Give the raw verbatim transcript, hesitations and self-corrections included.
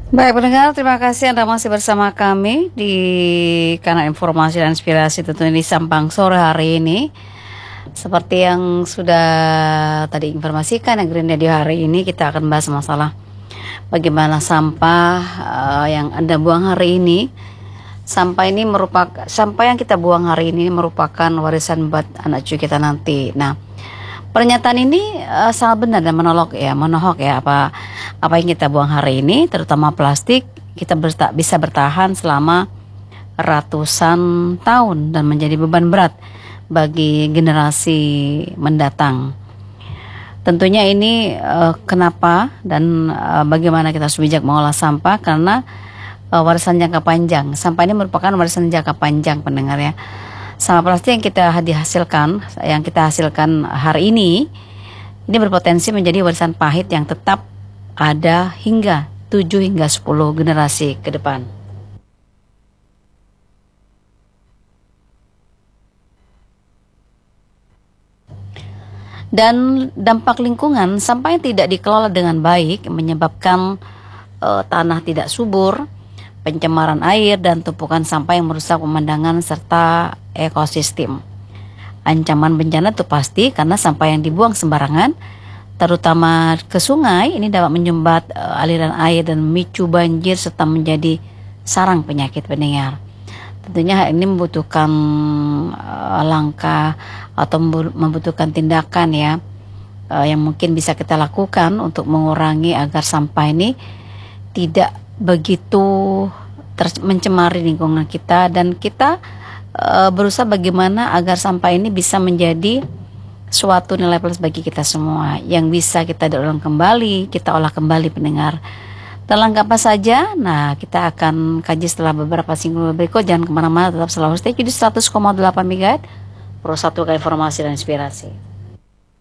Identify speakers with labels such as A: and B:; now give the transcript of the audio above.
A: Baik pendengar, terima kasih Anda masih bersama kami di kanal informasi dan inspirasi tentunya di Sampang sore hari ini. Seperti yang sudah tadi informasikan yang Green Radio hari ini, kita akan bahas masalah bagaimana sampah uh, yang Anda buang hari ini. Sampah ini merupakan sampah yang kita buang hari ini merupakan warisan buat anak cucu kita nanti. Nah, pernyataan ini uh, sangat benar dan menolok ya, menohok ya apa apa yang kita buang hari ini, terutama plastik, kita berta bisa bertahan selama ratusan tahun dan menjadi beban berat bagi generasi mendatang. Tentunya ini uh, kenapa dan uh, bagaimana kita harus bijak mengolah sampah, karena uh, warisan jangka panjang. Sampah ini merupakan warisan jangka panjang pendengar ya. Sampah plastik yang kita dihasilkan, yang kita hasilkan hari ini, ini berpotensi menjadi warisan pahit yang tetap ada hingga tujuh hingga sepuluh generasi ke depan. Dan dampak lingkungan, sampah yang tidak dikelola dengan baik menyebabkan uh, tanah tidak subur, pencemaran air, dan tumpukan sampah yang merusak pemandangan serta ekosistem. Ancaman bencana itu pasti karena sampah yang dibuang sembarangan, terutama ke sungai, ini dapat menyumbat uh, aliran air dan memicu banjir serta menjadi sarang penyakit pendengar. Tentunya hal ini membutuhkan uh, langkah atau membutuhkan tindakan ya uh, yang mungkin bisa kita lakukan untuk mengurangi agar sampah ini tidak begitu mencemari lingkungan kita, dan kita uh, berusaha bagaimana agar sampah ini bisa menjadi suatu nilai plus bagi kita semua yang bisa kita daur ulang kembali, kita olah kembali pendengar. Dan langkah apa saja? Nah, kita akan kaji setelah beberapa single berikut. Jangan kemana-mana, tetap selalu stay di seratus koma delapan megahertz Pro satu K Informasi dan Inspirasi.